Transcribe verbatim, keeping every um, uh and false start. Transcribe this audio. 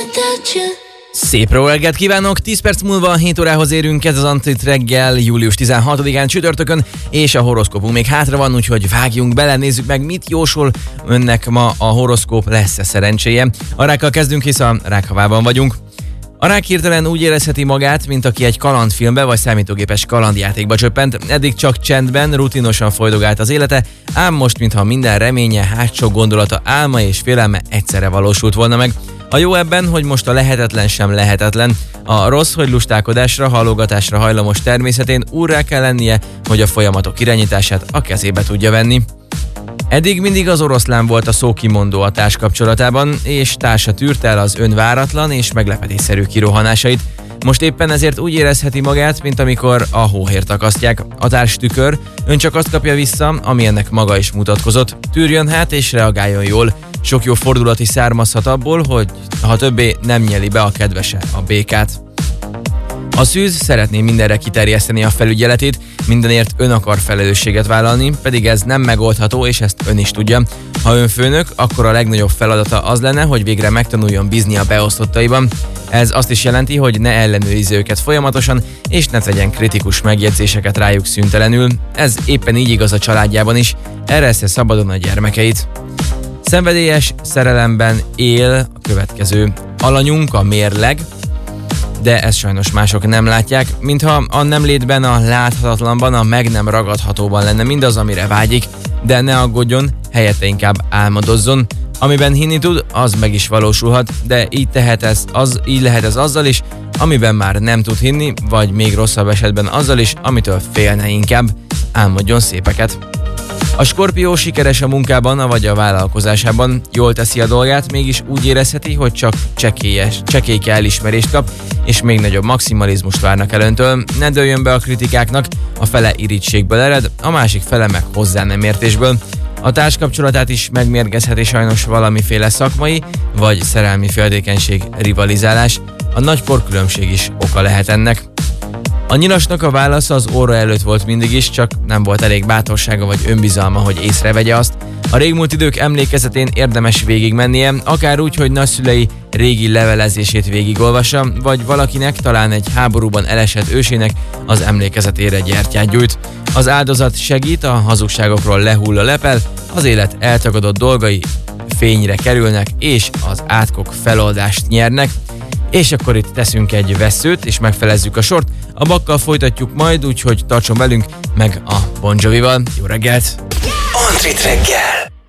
Szép jó reggelt kívánok! tíz perc múlva hét órához érünk, ez az Antrit reggel július tizenhatodikán csütörtökön, és a horoszkópunk még hátra van, úgyhogy vágjunk bele, nézzük meg, mit jósol önnek ma a horoszkóp, lesz-e szerencséje. A rákkal kezdünk, hisz a rákhavában vagyunk. A rák hirtelen úgy érezheti magát, mint aki egy kalandfilmbe vagy számítógépes kalandjátékba csöppent. Eddig csak csendben, rutinosan folydogált az élete, ám most, mintha minden reménye, hátsó gondolata, álma és félelme egyszerre valósult volna meg. A jó ebben, hogy most a lehetetlen sem lehetetlen. A rossz, hogy lustálkodásra, halogatásra hajlamos természetén úrrá kell lennie, hogy a folyamatok irányítását a kezébe tudja venni. Eddig mindig az oroszlán volt a szókimondó a társkapcsolatában, és társa tűrte el az önváratlan és meglepetésszerű kirohanásait. Most éppen ezért úgy érezheti magát, mint amikor a hóhért akasztják. A társ tükör, ön csak azt kapja vissza, ami ennek maga is mutatkozott. Tűrjön hát és reagáljon jól. Sok jó fordulat is származhat abból, hogy ha többé nem nyeli be a kedvese a békát. A szűz szeretné mindenre kiterjeszteni a felügyeletét, mindenért ön akar felelősséget vállalni, pedig ez nem megoldható, és ezt ön is tudja. Ha ön főnök, akkor a legnagyobb feladata az lenne, hogy végre megtanuljon bízni a beosztottaiban. Ez azt is jelenti, hogy ne ellenőrizze őket folyamatosan, és ne tegyen kritikus megjegyzéseket rájuk szüntelenül. Ez éppen így igaz a családjában is, eresztje szabadon a gyermekeit. Szenvedélyes szerelemben él a következő alanyunk, a mérleg, de ezt sajnos mások nem látják, mintha a nem létben, a láthatatlanban, a meg nem ragadhatóban lenne mindaz, amire vágyik, de ne aggódjon, helyette inkább álmodozzon. Amiben hinni tud, az meg is valósulhat, de így, tehet ez, az, így lehet ez azzal is, amiben már nem tud hinni, vagy még rosszabb esetben azzal is, amitől félne inkább. Álmodjon szépeket! A Skorpió sikeres a munkában, vagy a vállalkozásában, jól teszi a dolgát, mégis úgy érezheti, hogy csak csekélyes, csekélyke elismerést kap, és még nagyobb maximalizmust várnak el öntől. Ne dőljön be a kritikáknak, a fele irítségből ered, a másik fele meg hozzá nem értésből. A társkapcsolatát is megmérgezheti sajnos valamiféle szakmai vagy szerelmi féltékenység, rivalizálás. A nagy porkülönbség is oka lehet ennek. A nyilasnak a válasza az óra előtt volt mindig is, csak nem volt elég bátorsága vagy önbizalma, hogy észrevegye azt. A régmúlt idők emlékezetén érdemes végigmennie, akár úgy, hogy nagyszülei régi levelezését végigolvassa, vagy valakinek, talán egy háborúban elesett ősének az emlékezetére gyertyát gyújt. Az áldozat segít, a hazugságokról lehull a lepel, az élet eltagadott dolgai fényre kerülnek, és az átkok feloldást nyernek. És akkor itt teszünk egy vesszőt, és megfelezzük a sort. A bakkal folytatjuk majd, úgyhogy tartson velünk, meg a Bon Jovival. Jó reggelt! Antrit reggel!